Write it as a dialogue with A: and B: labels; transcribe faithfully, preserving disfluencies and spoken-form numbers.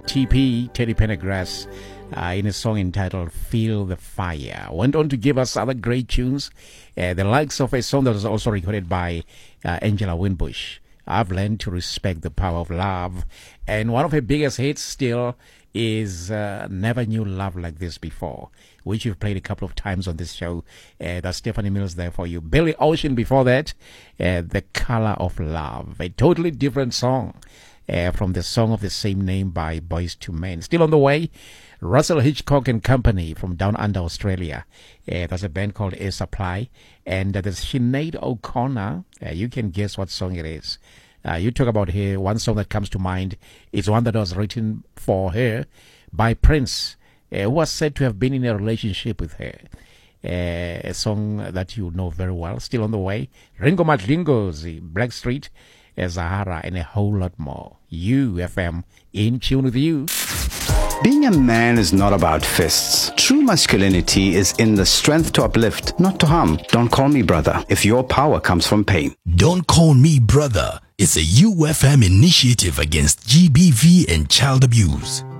A: T P, Teddy Pendergrass, uh, in a song entitled Feel the Fire. Went on to give us other great tunes, uh, the likes of a song that was also recorded by uh, Angela Winbush, I've Learned to Respect the Power of Love. And one of her biggest hits still is uh, Never Knew Love Like This Before, which you've played a couple of times on this show. Uh, that's Stephanie Mills there for you. Billy Ocean before that, uh, The Color of Love, a totally different song uh, from the song of the same name by Boyz two Men. Still on the way, Russell Hitchcock and Company from down under Australia. Uh, there's a band called Air Supply, and uh, there's Sinead O'Connor. Uh, you can guess what song it is. Uh, you talk about her. One song that comes to mind is one that was written for her by Prince, uh, who was said to have been in a relationship with her. Uh, a song that you know very well. Still on the way, Ringo Madlingo's Blackstreet, uh, Zahara, and a whole lot more. U F M, in tune with you.
B: Being a man is not about fists. True masculinity is in the strength to uplift, not to harm. Don't call me brother if your power comes from pain.
C: Don't Call Me Brother is a U F M initiative against G B V and child abuse.